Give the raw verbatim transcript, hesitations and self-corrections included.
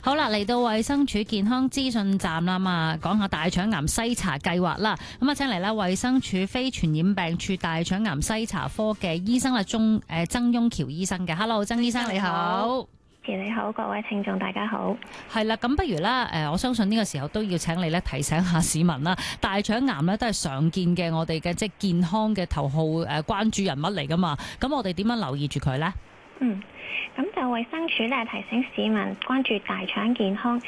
好啦，嚟到衛生署健康資訊站啦嘛，講下大腸癌篩查計劃啦。咁啊，請嚟啦衛生署非傳染病處大腸癌篩查科嘅醫生啊，鍾誒曾翁橋醫生嘅。Hello， 曾醫生你好。 你好，各位聽眾大家好。 係啦，咁不如啦，誒，我相信呢個時候都要請你咧提醒下市民啦。大腸癌咧都係常見嘅我哋嘅即係健康嘅頭號誒關注人物嚟噶嘛。咁我哋點樣留意住佢呢？ 嗯，咁就衛生署咧提醒市民關注大腸健康，